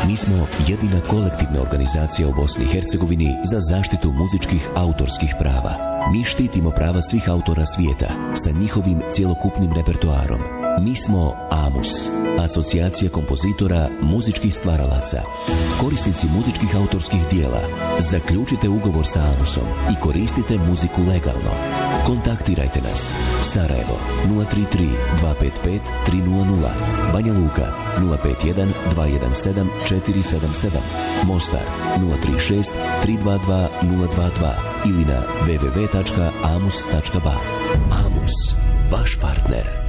Mi smo jedina kolektivna organizacija u Bosni i Hercegovini za zaštitu muzičkih autorskih prava. Mi štitimo prava svih autora svijeta sa njihovim cjelokupnim repertoarom. Mi smo AMUS, Asocijacija kompozitora muzičkih stvaralaca. Korisnici muzičkih autorskih dijela, zaključite ugovor sa AMUSom i koristite muziku legalno. Kontaktirajte nas. Sarajevo 033 255 300, Banja Luka 051 217 477, Mostar 036 322 022 ili na www.amus.ba. AMUS, vaš partner.